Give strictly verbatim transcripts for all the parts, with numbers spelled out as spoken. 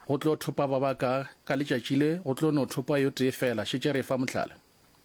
go tlo thopa ba ba ka ka letšatši le go tlo no thopa yo tee fela šetše re fa mohlala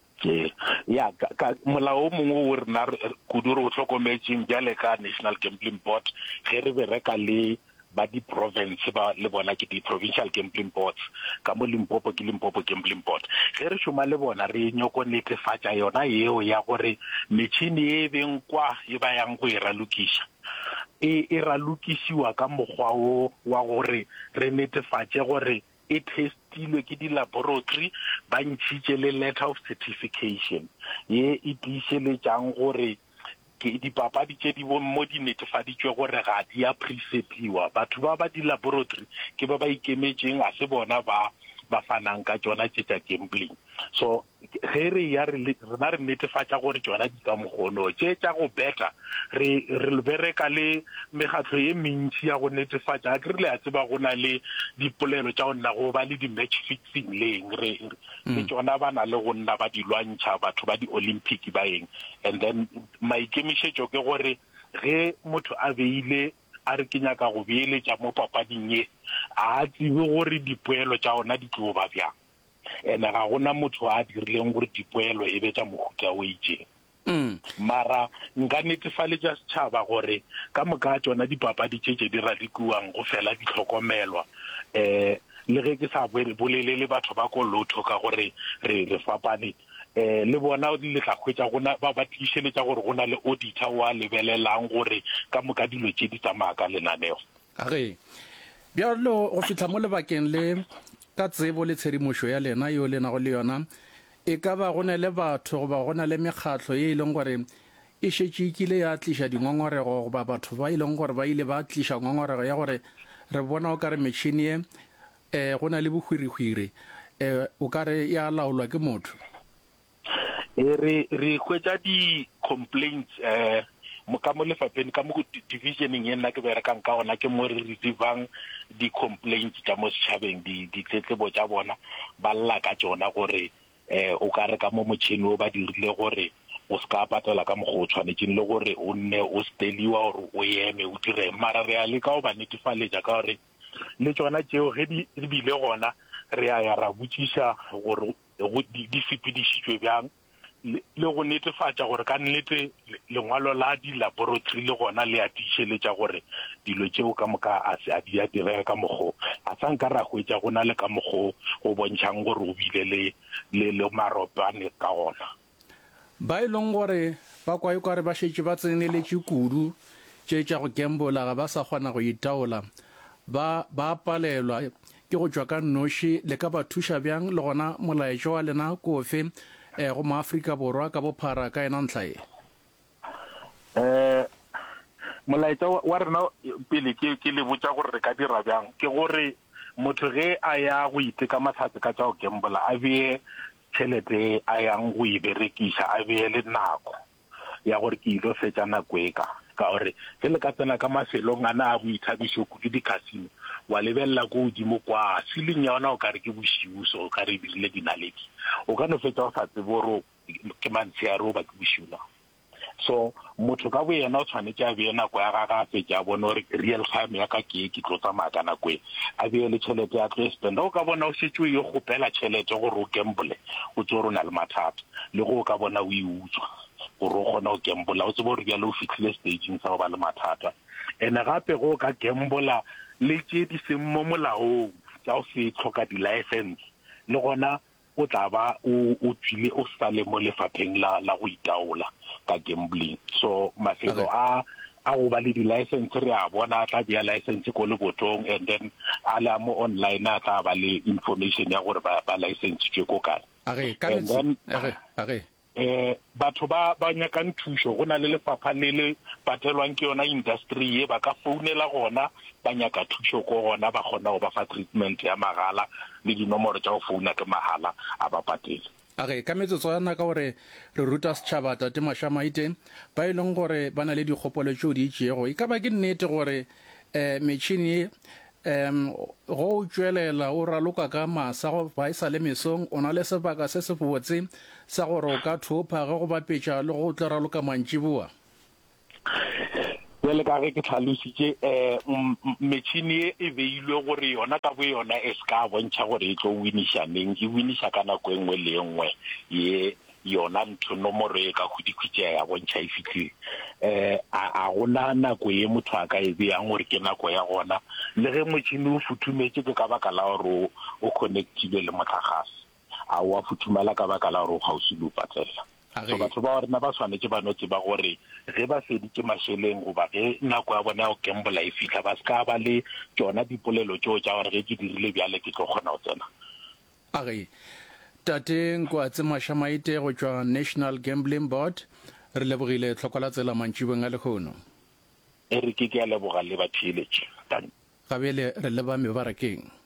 ya ka molao mongwe o rena kudu re o tlhokometseng bjale ka National Gambling Board ge re bereka le ba di-province ba le bona ke di-provincial gambling boards ka mo Limpopo ke Limpopo Gambling Board ge re šoma le bona re nyoko netefatša yona yeo ya gore metšhini e beng kwa e ba yang go e ralokiša e e ralokisiwa ka mokgwa o wa gore re netefatše gore e testilwe ke di-laboratory ba ntšhitše le letter of certification ye e tiišeletšang gore ke dipapadi tše di mo di netefaditšwe gore ga di a presepiwa batho ba ba di-laboratory ke ba ba ikemetšeng a se bona ba ba fanang ka tšona tše tša gambling so ge re ya rena re netefatša gore tšona di ka mogono tše tša go beta re re bereka le mekgatlo ye mentši ya go netefatša ke rile a tseba go na le dipolelo tša go nna go ba le di-match fixing leng re ke tšona ba na le go nna ba di lwantšha batho ba di-olympic ba eng and then maikemišetšo ke gore ge motho a beile a re ke nyaka go beeletša mo papading ye a tsebe gore dipoelo tša ona di tlo ba bjang ene ga gona motho a dirileng gore dipoelo e be tša mohuta o itseng mara nka netefaletša setšhaba gore ka moka tšona dipapadi tše tše di radikuwang go fela di tlhokomelwa um le ge ke sa bolele le batho ba ko lotho ka gore re re fapane eh le bona le tla khwetša gona ba ba tlišeletša gore gona le auditor wa lebelelang gore ka moka dilo tše di tsamaya ka lenaneo age bjalo go fitla mo lebakeng le ka tsebo le tshedimošo ya lena yo lena go le yona e ka ba gona le batho go ba gona le mekgatlo ye e leng gore e šetše ikile ya tliša dingongorego go ba batho ba e leng gore ba ile ba tliša ngongorego ya gore re bona o ka re metšhini ye um go na le bohwirihwiri um o ka re ya laolwa ke motho re re khwetša di-complaints eh mo ka mo lefapeng ka mo divisioning ye nna ke berekang ka ona ke mo re receivang di-complaints tša mo setšhabeng ditletlebo tša bona ba lla ka tšona gore eh o ka re ka mo motšhini o ba dirile gore o se ka patela ka mokgwa o tshwanetseng le gore o nne o steliwa gore o eme o dire mara re a le ka o ba netefaletša ka gore le tšona tšeo ge di bile gona re a ya ra botšiša gore di sepedišitšwe bjang le go netefatša gore ka nnete lengwalo la di-laboratory le gona le a tiišeletša gore dilo tšeo ka moka a se a di a direga ka mokgwa a sa nka ra hwetša go na le ka mokgwa go bontšhang gore o bile le le maropane ka gona ba e leng gore ba kwa e kware ba šetše ba tseneletše kudu tše tša go gambola ga ba sa kgona go itaola ba ba palelwa ke go tšwa ka nnoši le ka ba thuša bjang le gona molaetšo wa lena kofe eh go maAfrika borwa ka bophara ka ena ntlha e eh molaetšo wa rena pele ke ke le botša gore re ka dira bjang ke gore motho ge a ya go iteka mathata ka tša go gambola a bee tšhelete a yang go e berekiša a bee le nako ya gore ke ilo fetša nako e ka ka gore ge le ka tsena ka mafelong a na a boithabišo kudu di-casino wa lebelela ko godimo kwa seleng ya ona o ka re ke bošiu so o ka re dirile dinaledi o ka no fetša o sa tsebe gore ke mantshehare o ba ke bošiu na so motho ka bo yena o tshwanetse a bee nako ya gaga a fetša a bone gore real time ya ka ke ke tlo tsamaya ka nako e a bee le tšhelete ya tlo e spenda o ka bona o šetse o e kgopela tšhelete gore o gambole o tse gore o na le mathata le go o ka bona o e utswa gore o kgona go gambola o tsebe gore bjale o fitlhile stageng sa go ba le mathata ene gape go ka gambola le tše di seng mo molaong tša o se tlhoka di-license le gona o tla ba o tswile o sa le mo lefapheng la la go itaola ka gambling so mafelo a a go ba le di-license re a bona a tla bea license ko lebotong and then a la mo online a tla ba le information ya gore ba license tšwe ko kae eh batho ba ba nyakang thušo go na le lefapha le le patelwang ke yona industry ye ba ka founela gona ba nyaka thušo ko gona ba kgona go ba fa treatment ya magala le dinomoro tša go founa ke mahala a ba patele age ka metsotso yana ka gore re ruta setšhaba tate Mashamaite ba e leng gore ba na le dikgopolo tšeo di itšego e ka ba ke nnete gore um metšhini um go tšwelela o raloka ka masa go ba e sa le mesong o na le sebaka se se botse sa gore o ka thopha ge go bapetša le go tla raloka mantšiboa Well, ka re ke tlhalositse eh metšhini e beilwe gore yona ka bo yona e ska bontsha gore e tlo winishaneng e winisha kana go engwe le engwe ye yona ntho nomoro e ka khudikhutshe ya bontsha e fitlile eh a gona nako e motho a ka e beang gore ke nako ya gona le ge motšhini o futhumetse ke ka baka la gore o connectile le motlakase a wa futhumela ka baka la gore o gausi lupa tsela so batho ba rena ba tshwanetse ba notse ba gore ge ba feditse masheleng go ba ge nako ya bona o gamble e fitla ba ska ba le tsona dipolelo tšo tša gore ge ke dirile bjale ke tlo kgona go tsena age tate Nkwatsi Mashamaite go tšwa National Gambling Board re lebogile tlhokola tsela mantšibeng a lekgono e re ke ke a leboga le ba theeletše gabele re leba mebarakeng